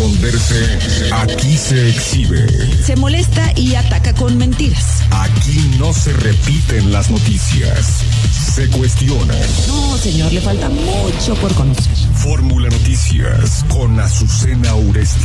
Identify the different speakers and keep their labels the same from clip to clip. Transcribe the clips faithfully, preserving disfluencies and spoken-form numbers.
Speaker 1: esconderse, aquí se exhibe.
Speaker 2: Se molesta y ataca con mentiras.
Speaker 1: Aquí no se repiten las noticias, se cuestionan.
Speaker 2: No, señor, le falta mucho por conocer.
Speaker 1: Fórmula Noticias con Azucena Uresti.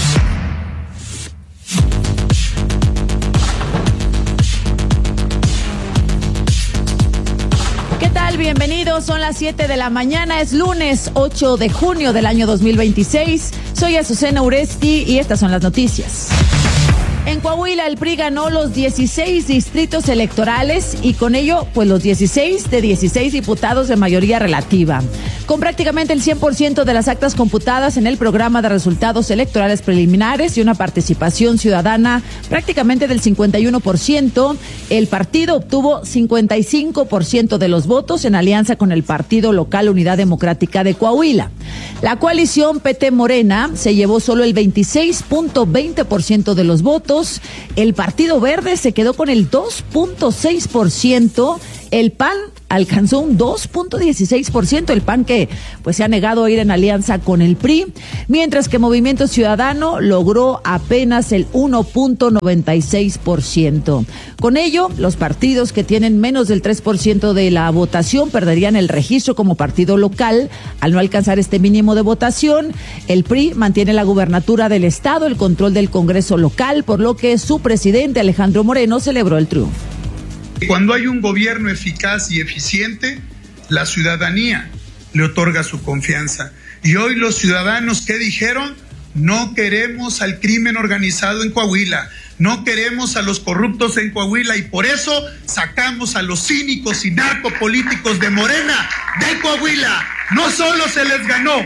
Speaker 2: ¿Qué tal? Bienvenidos, son las siete de la mañana, es lunes ocho de junio del año dos mil veintiséis. Soy Azucena Uresti y estas son las noticias. En Coahuila, el P R I ganó los dieciséis distritos electorales y con ello, pues los dieciséis de dieciséis diputados de mayoría relativa. Con prácticamente el cien por ciento de las actas computadas en el programa de resultados electorales preliminares y una participación ciudadana prácticamente del cincuenta y uno por ciento, el partido obtuvo cincuenta y cinco por ciento de los votos en alianza con el partido local Unidad Democrática de Coahuila. La coalición P T Morena se llevó solo el veintiséis punto veinte por ciento de los votos. El Partido Verde se quedó con el dos punto seis por ciento. El P A N alcanzó un dos punto dieciséis por ciento, el P A N que pues se ha negado a ir en alianza con el P R I, mientras que Movimiento Ciudadano logró apenas el uno punto noventa y seis por ciento. Con ello, los partidos que tienen menos del tres por ciento de la votación perderían el registro como partido local al no alcanzar este mínimo de votación. El P R I mantiene la gubernatura del estado, el control del Congreso local, por lo que su presidente Alejandro Moreno celebró el triunfo.
Speaker 3: Cuando hay un gobierno eficaz y eficiente, la ciudadanía le otorga su confianza. Y hoy los ciudadanos, ¿qué dijeron? No queremos al crimen organizado en Coahuila, no queremos a los corruptos en Coahuila y por eso sacamos a los cínicos y narcopolíticos de Morena de Coahuila. No solo se les ganó,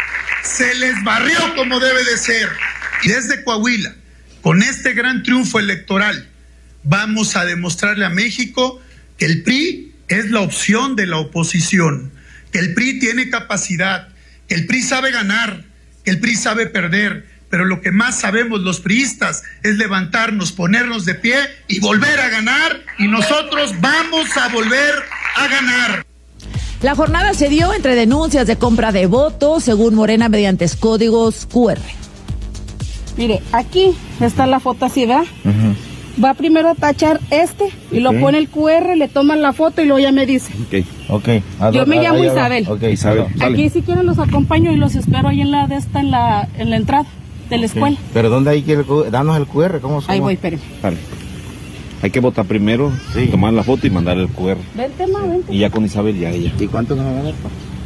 Speaker 3: se les barrió como debe de ser. Y desde Coahuila, con este gran triunfo electoral, vamos a demostrarle a México que el P R I es la opción de la oposición, que el P R I tiene capacidad, que el P R I sabe ganar, que el P R I sabe perder, pero lo que más sabemos los priistas es levantarnos, ponernos de pie y volver a ganar, y nosotros vamos a volver a ganar.
Speaker 2: La jornada se dio entre denuncias de compra de votos, según Morena, mediante códigos cu erre.
Speaker 4: Mire, aquí está la foto así, ¿verdad? Uh-huh. Va primero a tachar este y lo okay. Pone el cu erre, le toman la foto y luego ya me dice.
Speaker 5: Ok, ok. Ador,
Speaker 4: Yo me llamo a, Isabel.
Speaker 5: Ok, Isabel.
Speaker 4: Aquí si quieren los acompaño y los espero ahí en la de esta, en la, en la entrada de la okay. escuela.
Speaker 5: ¿Pero dónde hay que danos el cu erre? ¿Cómo somos?
Speaker 4: Ahí voy, espérenme.
Speaker 5: Vale. Hay que votar primero, sí. Tomar la foto y mandar el cu erre.
Speaker 4: Vente, ma, vente.
Speaker 5: Y ya con Isabel ya ella. ¿Y cuánto nos van a dar?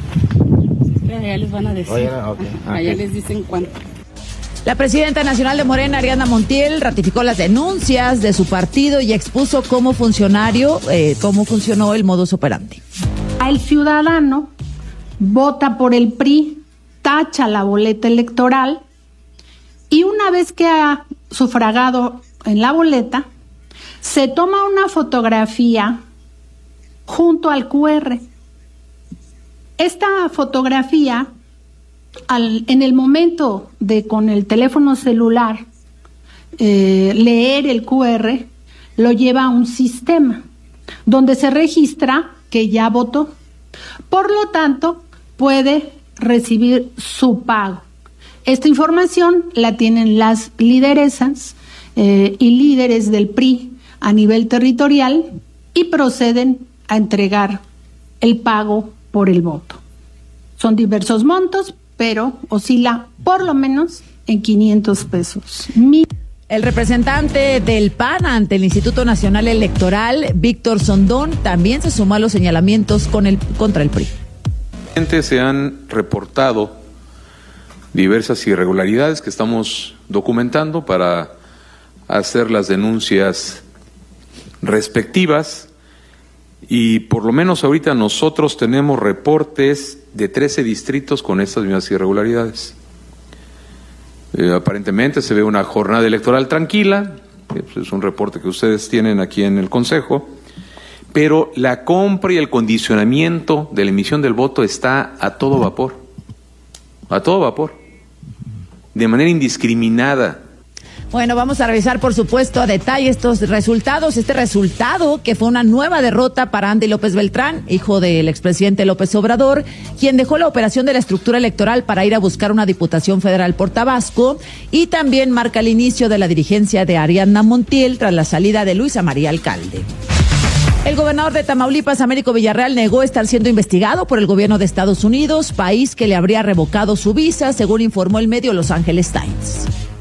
Speaker 4: Allá les van a decir.
Speaker 5: Oye, okay.
Speaker 4: Ajá, allá okay. Les dicen cuánto.
Speaker 2: La presidenta nacional de Morena, Ariadna Montiel, ratificó las denuncias de su partido y expuso cómo funcionario, eh, cómo funcionó el modus operandi.
Speaker 6: El ciudadano vota por el P R I, tacha la boleta electoral y una vez que ha sufragado en la boleta, se toma una fotografía junto al cu erre. Esta fotografía, Al, en el momento de con el teléfono celular eh, leer el cu erre, lo lleva a un sistema donde se registra que ya votó. Por lo tanto, puede recibir su pago. Esta información la tienen las lideresas eh, y líderes del P R I a nivel territorial y proceden a entregar el pago por el voto. Son diversos montos, pero oscila por lo menos en quinientos pesos. Mi...
Speaker 2: El representante del P A N ante el Instituto Nacional Electoral, Víctor Sondón, también se sumó a los señalamientos con el, contra el P R I.
Speaker 7: Se han reportado diversas irregularidades que estamos documentando para hacer las denuncias respectivas. Y por lo menos ahorita nosotros tenemos reportes de trece distritos con estas mismas irregularidades. Eh, aparentemente se ve una jornada electoral tranquila, que pues es un reporte que ustedes tienen aquí en el Consejo, pero la compra y el condicionamiento de la emisión del voto está a todo vapor, a todo vapor, de manera indiscriminada.
Speaker 2: Bueno, vamos a revisar, por supuesto, a detalle estos resultados. Este resultado que fue una nueva derrota para Andy López Beltrán, hijo del expresidente López Obrador, quien dejó la operación de la estructura electoral para ir a buscar una diputación federal por Tabasco, y también marca el inicio de la dirigencia de Ariadna Montiel tras la salida de Luisa María Alcalde. El gobernador de Tamaulipas, Américo Villarreal, negó estar siendo investigado por el gobierno de Estados Unidos, país que le habría revocado su visa, según informó el medio Los Angeles Times.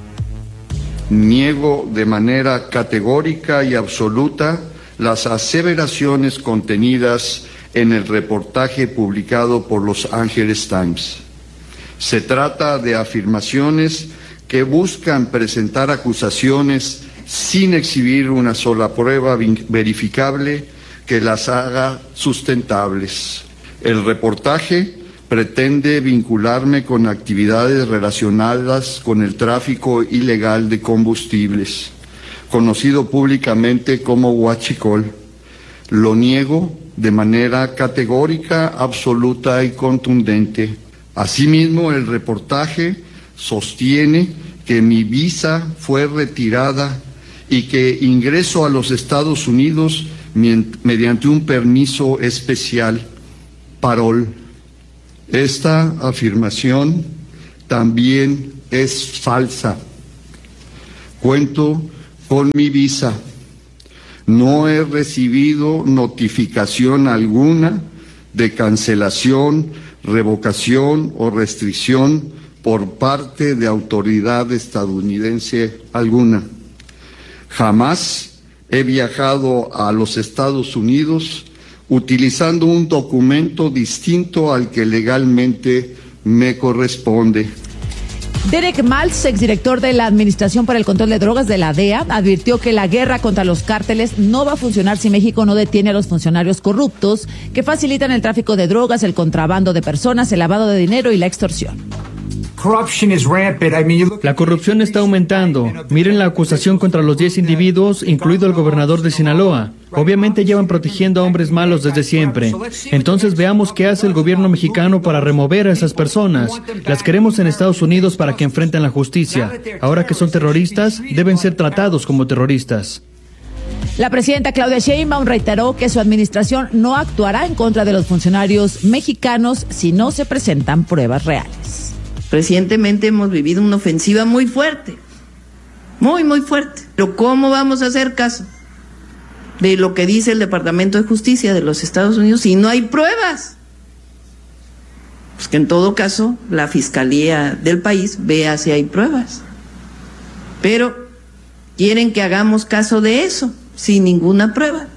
Speaker 8: Niego de manera categórica y absoluta las aseveraciones contenidas en el reportaje publicado por Los Angeles Times. Se trata de afirmaciones que buscan presentar acusaciones sin exhibir una sola prueba verificable que las haga sustentables. El reportaje pretende vincularme con actividades relacionadas con el tráfico ilegal de combustibles, conocido públicamente como huachicol. Lo niego de manera categórica, absoluta y contundente. Asimismo, el reportaje sostiene que mi visa fue retirada y que ingreso a los Estados Unidos mediante un permiso especial, parol. Esta afirmación también es falsa. Cuento con mi visa. No he recibido notificación alguna de cancelación, revocación o restricción por parte de autoridad estadounidense alguna. Jamás he viajado a los Estados Unidos utilizando un documento distinto al que legalmente me corresponde.
Speaker 2: Derek Maltz, exdirector de la Administración para el Control de Drogas de la D E A, advirtió que la guerra contra los cárteles no va a funcionar si México no detiene a los funcionarios corruptos que facilitan el tráfico de drogas, el contrabando de personas, el lavado de dinero y la extorsión.
Speaker 9: La corrupción está aumentando. Miren la acusación contra los diez individuos, incluido el gobernador de Sinaloa. Obviamente llevan protegiendo a hombres malos desde siempre. Entonces veamos qué hace el gobierno mexicano para remover a esas personas. Las queremos en Estados Unidos para que enfrenten la justicia. Ahora que son terroristas, deben ser tratados como terroristas.
Speaker 2: La presidenta Claudia Sheinbaum reiteró que su administración no actuará en contra de los funcionarios mexicanos si no se presentan pruebas reales.
Speaker 10: Recientemente hemos vivido una ofensiva muy fuerte, muy, muy fuerte. Pero ¿cómo vamos a hacer caso de lo que dice el Departamento de Justicia de los Estados Unidos si no hay pruebas? Pues que en todo caso la Fiscalía del país vea si hay pruebas. Pero quieren que hagamos caso de eso, sin ninguna prueba.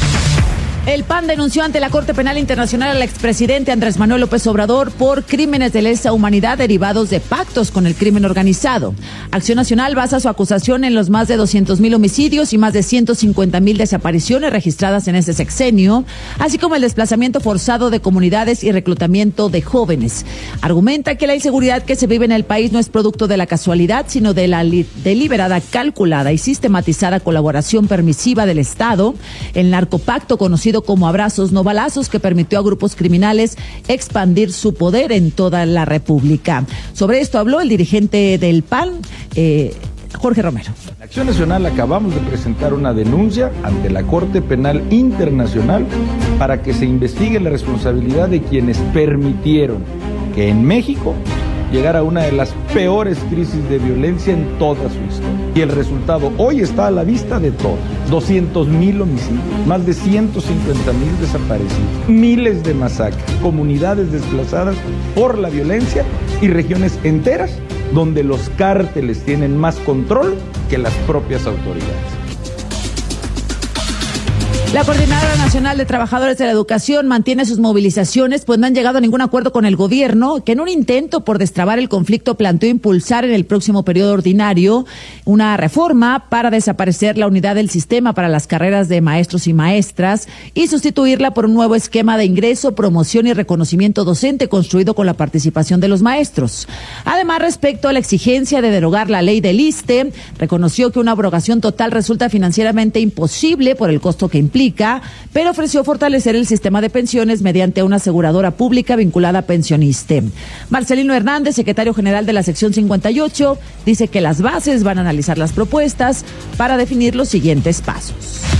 Speaker 2: El P A N denunció ante la Corte Penal Internacional al expresidente Andrés Manuel López Obrador por crímenes de lesa humanidad derivados de pactos con el crimen organizado. Acción Nacional basa su acusación en los más de doscientos mil homicidios y más de ciento cincuenta mil desapariciones registradas en ese sexenio, así como el desplazamiento forzado de comunidades y reclutamiento de jóvenes. Argumenta que la inseguridad que se vive en el país no es producto de la casualidad, sino de la deliberada, calculada y sistematizada colaboración permisiva del Estado, el narcopacto conocido como abrazos no balazos, que permitió a grupos criminales expandir su poder en toda la República. Sobre esto habló el dirigente del P A N, eh, Jorge Romero.
Speaker 11: En Acción Nacional acabamos de presentar una denuncia ante la Corte Penal Internacional para que se investigue la responsabilidad de quienes permitieron que en México llegara una de las peores crisis de violencia en toda su historia. Y el resultado hoy está a la vista de todos. doscientos mil homicidios, más de ciento cincuenta mil desaparecidos, miles de masacres, comunidades desplazadas por la violencia y regiones enteras donde los cárteles tienen más control que las propias autoridades.
Speaker 2: La Coordinadora Nacional de Trabajadores de la Educación mantiene sus movilizaciones, pues no han llegado a ningún acuerdo con el gobierno, que en un intento por destrabar el conflicto planteó impulsar en el próximo periodo ordinario una reforma para desaparecer la unidad del sistema para las carreras de maestros y maestras y sustituirla por un nuevo esquema de ingreso, promoción y reconocimiento docente construido con la participación de los maestros. Además, respecto a la exigencia de derogar la ley del ISSSTE, reconoció que una abrogación total resulta financieramente imposible por el costo que implica aplica, pero ofreció fortalecer el sistema de pensiones mediante una aseguradora pública vinculada a Pensioniste. Marcelino Hernández, secretario general de la sección cincuenta y ocho, dice que las bases van a analizar las propuestas para definir los siguientes pasos.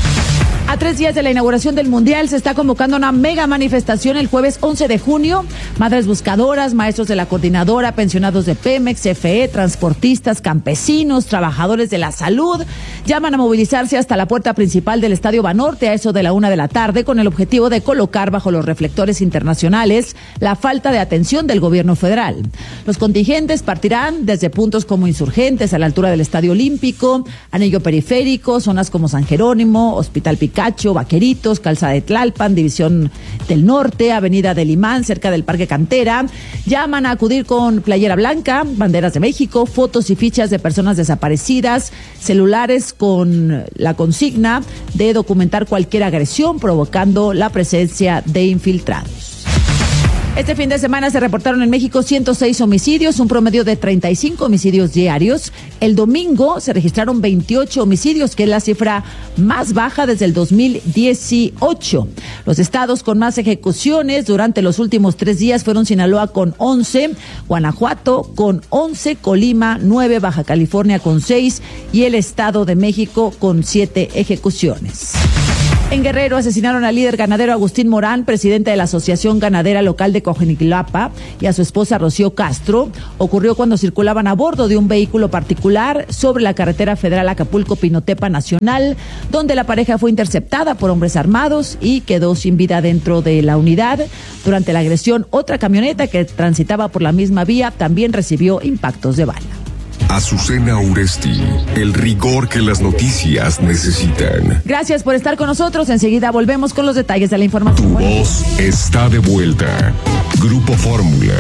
Speaker 2: A tres días de la inauguración del Mundial se está convocando una mega manifestación el jueves once de junio. Madres buscadoras, maestros de la coordinadora, pensionados de Pemex, C F E, transportistas, campesinos, trabajadores de la salud llaman a movilizarse hasta la puerta principal del Estadio Banorte a eso de la una de la tarde con el objetivo de colocar bajo los reflectores internacionales la falta de atención del gobierno federal. Los contingentes partirán desde puntos como Insurgentes a la altura del Estadio Olímpico, Anillo Periférico, zonas como San Jerónimo, Hospital Picacho, Vaqueritos, Calzada de Tlalpan, División del Norte, Avenida del Imán, cerca del Parque Cantera. Llaman a acudir con playera blanca, banderas de México, fotos y fichas de personas desaparecidas, celulares con la consigna de documentar cualquier agresión provocando la presencia de infiltrados. Este fin de semana se reportaron en México ciento seis homicidios, un promedio de treinta y cinco homicidios diarios. El domingo se registraron veintiocho homicidios, que es la cifra más baja desde el dos mil dieciocho. Los estados con más ejecuciones durante los últimos tres días fueron Sinaloa con once, Guanajuato con once, Colima nueve, Baja California con seis y el Estado de México con siete ejecuciones. En Guerrero asesinaron al líder ganadero Agustín Morán, presidente de la Asociación Ganadera Local de Coajimalpa, y a su esposa Rocío Castro. Ocurrió cuando circulaban a bordo de un vehículo particular sobre la carretera federal Acapulco-Pinotepa Nacional, donde la pareja fue interceptada por hombres armados y quedó sin vida dentro de la unidad. Durante la agresión, otra camioneta que transitaba por la misma vía también recibió impactos de bala.
Speaker 1: Azucena Uresti, el rigor que las noticias necesitan.
Speaker 2: Gracias por estar con nosotros. Enseguida volvemos con los detalles de la información.
Speaker 1: Tu voz está de vuelta. Grupo Fórmula.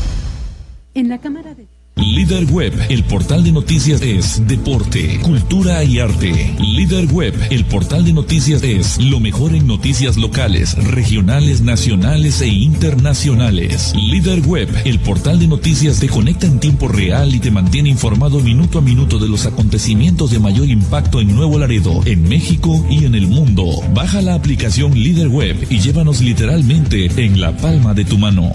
Speaker 6: En la cámara de...
Speaker 12: Líder Web, el portal de noticias es deporte, cultura y arte. Líder Web, el portal de noticias es lo mejor en noticias locales, regionales, nacionales e internacionales. Líder Web, el portal de noticias te conecta en tiempo real y te mantiene informado minuto a minuto de los acontecimientos de mayor impacto en Nuevo Laredo, en México y en el mundo. Baja la aplicación Líder Web y llévanos literalmente en la palma de tu mano.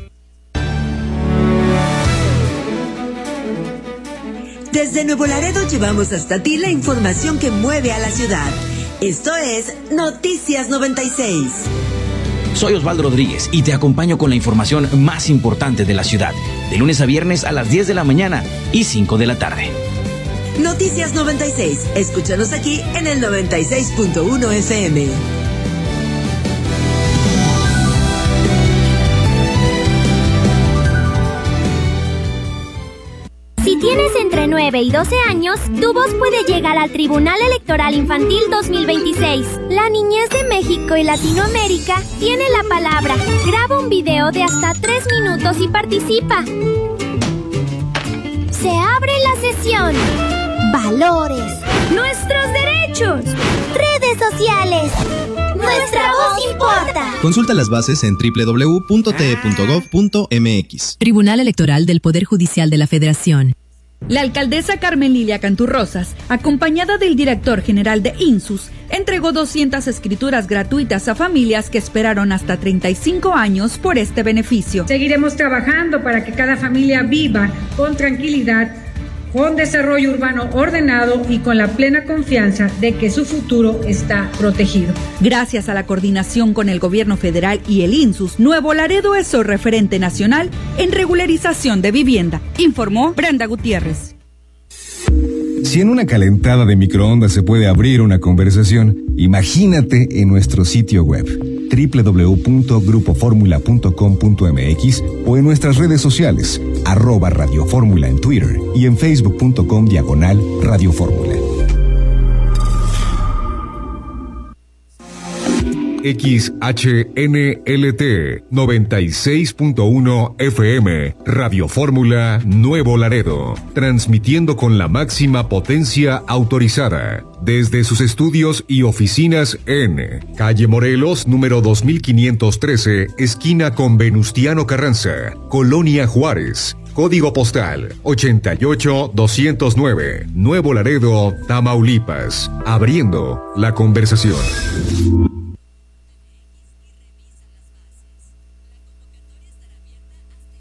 Speaker 13: Desde Nuevo Laredo llevamos hasta ti la información que mueve a la ciudad. Esto es Noticias noventa y seis.
Speaker 14: Soy Osvaldo Rodríguez y te acompaño con la información más importante de la ciudad, de lunes a viernes a las diez de la mañana y cinco de la tarde.
Speaker 13: Noticias noventa y seis. Escúchanos aquí en el noventa y seis punto uno F M.
Speaker 15: Si tienes entre nueve y doce años, tu voz puede llegar al Tribunal Electoral Infantil dos mil veintiséis. La niñez de México y Latinoamérica tiene la palabra. Graba un video de hasta tres minutos y participa. Se abre la sesión. Valores. Nuestros derechos. Redes sociales. Nuestra voz importa.
Speaker 16: Consulta las bases en doble u doble u doble u punto t e punto gov punto m x.
Speaker 17: Tribunal Electoral del Poder Judicial de la Federación.
Speaker 18: La alcaldesa Carmen Lilia Canturrosas, acompañada del director general de INSUS, entregó doscientas escrituras gratuitas a familias que esperaron hasta treinta y cinco años por este beneficio.
Speaker 19: Seguiremos trabajando para que cada familia viva con tranquilidad, con desarrollo urbano ordenado y con la plena confianza de que su futuro está protegido.
Speaker 18: Gracias a la coordinación con el gobierno federal y el INSUS, Nuevo Laredo es su referente nacional en regularización de vivienda, informó Brenda Gutiérrez.
Speaker 20: Si en una calentada de microondas se puede abrir una conversación, imagínate en nuestro sitio web doble u doble u doble u punto grupo fórmula punto com punto m x o en nuestras redes sociales, arroba Radio Fórmula en Twitter y en facebook punto com diagonal Radio Fórmula.
Speaker 1: X H N L T noventa y seis punto uno F M, Radio Fórmula Nuevo Laredo, transmitiendo con la máxima potencia autorizada desde sus estudios y oficinas en Calle Morelos, número dos mil quinientos trece, esquina con Venustiano Carranza, Colonia Juárez, Código postal ochenta y ocho doscientos nueve, Nuevo Laredo, Tamaulipas. Abriendo la conversación.